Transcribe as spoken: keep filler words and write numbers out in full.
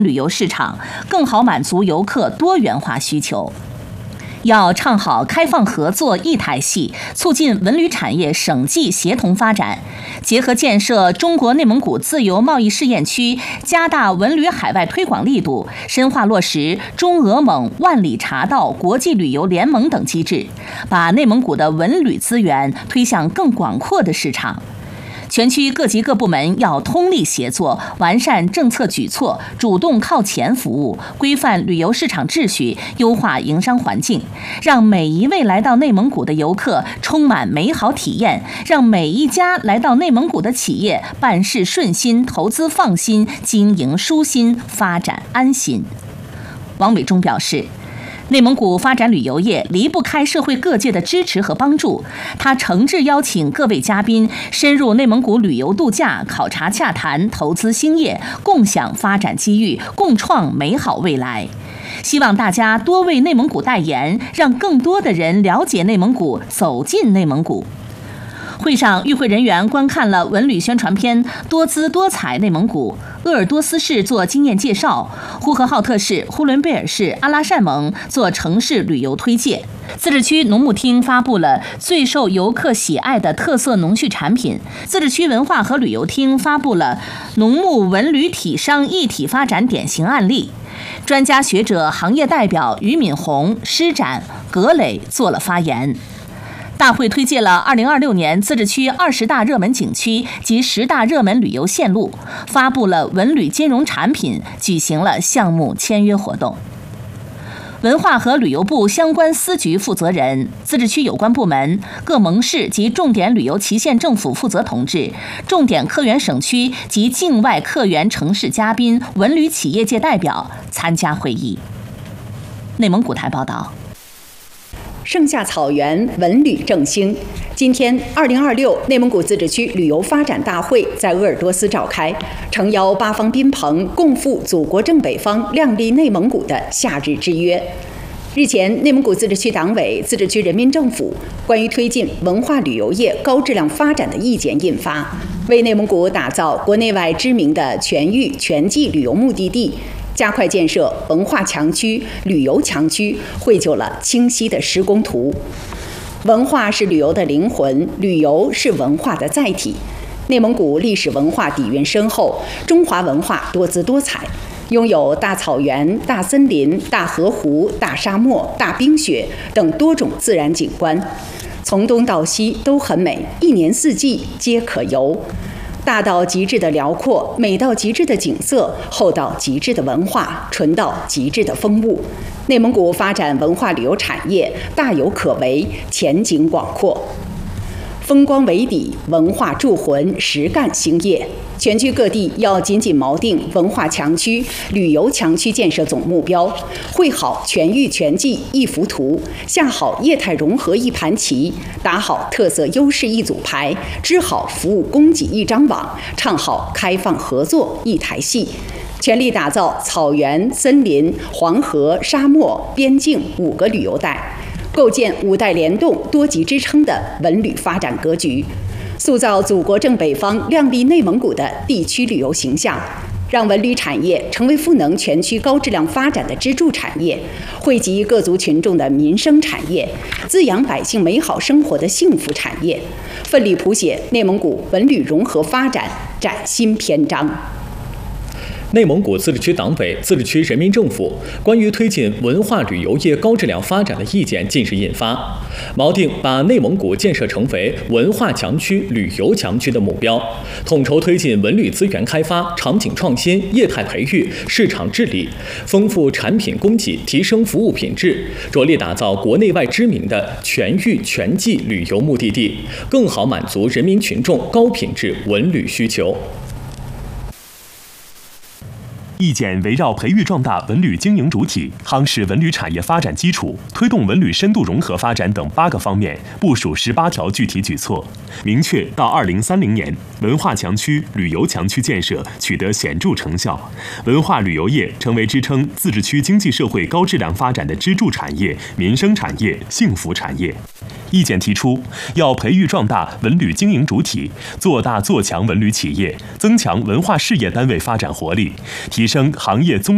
旅游市场，更好满足游客多元化需求。要唱好开放合作一台戏，促进文旅产业省际协同发展，结合建设中国内蒙古自由贸易试验区，加大文旅海外推广力度，深化落实中俄蒙万里茶道国际旅游联盟等机制，把内蒙古的文旅资源推向更广阔的市场。全区各级各部门要通力协作，完善政策举措，主动靠前服务，规范旅游市场秩序，优化营商环境，让每一位来到内蒙古的游客充满美好体验，让每一家来到内蒙古的企业办事顺心、投资放心、经营舒心、发展安心。王伟忠表示，内蒙古发展旅游业离不开社会各界的支持和帮助。他诚挚邀请各位嘉宾深入内蒙古旅游度假、考察洽谈、投资兴业，共享发展机遇，共创美好未来。希望大家多为内蒙古代言，让更多的人了解内蒙古，走进内蒙古。会上，与会人员观看了文旅宣传片《多姿多彩内蒙古》，鄂尔多斯市做经验介绍，呼和浩特市、呼伦贝尔市、阿拉善盟做城市旅游推介。自治区农牧厅发布了最受游客喜爱的特色农畜产品。自治区文化和旅游厅发布了农牧文旅体商一体发展典型案例。专家学者、行业代表俞敏洪、施展、葛磊做了发言。大会推介了二零二六年自治区二十大热门景区及十大热门旅游线路，发布了文旅金融产品，举行了项目签约活动。文化和旅游部相关司局负责人、自治区有关部门、各盟市及重点旅游旗县政府负责同志、重点客源省区及境外客源城市嘉宾、文旅企业界代表参加会议。内蒙古台报道。 盛夏草原，文旅振兴。今天，二零二六内蒙古自治区旅游发展大会在鄂尔多斯召开，诚邀八方宾朋，共赴祖国正北方，亮丽内蒙古的夏日之约。日前，内蒙古自治区党委、自治区人民政府关于推进文化旅游业高质量发展的意见印发，为内蒙古打造国内外知名的全域全季旅游目的地，加快建设文化强区、旅游强区，绘就了清晰的施工图。文化是旅游的灵魂，旅游是文化的载体。内蒙古历史文化底蕴深厚，中华文化多姿多彩，拥有大草原、大森林、大河湖、大沙漠、大冰雪等多种自然景观，从东到西都很美，一年四季皆可游。大到极致的辽阔，美到极致的景色，厚到极致的文化，纯到极致的风物。内蒙古发展文化旅游产业大有可为，前景广阔。风光为底，文化铸魂，实干兴业。全区各地要紧紧锚定文化强区、旅游强区建设总目标，绘好全域全季一幅图，下好业态融合一盘棋，打好特色优势一组牌，织好服务供给一张网，唱好开放合作一台戏。全力打造草原、森林、黄河、沙漠、边境五个旅游带，构建五带联动、多极支撑的文旅发展格局，塑造祖国正北方亮丽内蒙古的地区旅游形象，让文旅产业成为赋能全区高质量发展的支柱产业，惠及各族群众的民生产业，滋养百姓美好生活的幸福产业，奋力谱写内蒙古文旅融合发展崭新篇章。 内蒙古自治区党委、自治区人民政府关于推进文化旅游业高质量发展的意见近日印发，锚定把内蒙古建设成为文化强区、旅游强区的目标，统筹推进文旅资源开发、场景创新、业态培育、市场治理，丰富产品供给，提升服务品质，着力打造国内外知名的全域全季旅游目的地，更好满足人民群众高品质文旅需求。 意见围绕培育壮大文旅经营主体、夯实文旅产业发展基础、推动文旅深度融合发展等八个方面部署十八条具体举措，明确到二零三零年，文化强区、旅游强区建设取得显著成效，文化旅游业成为支撑自治区经济社会高质量发展的支柱产业、民生产业、幸福产业。意见提出，要培育壮大文旅经营主体，做大做强文旅企业，增强文化事业单位发展活力，提升行业综